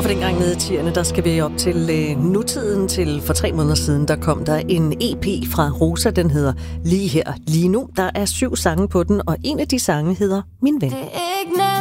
for dengang nede i 10'erne, der skal vi op til nutiden. Til for 3 måneder siden, der kom der en EP fra Rosa, den hedder Lige Her, Lige Nu. Der er 7 sange på den, og en af de sange hedder Min Ven.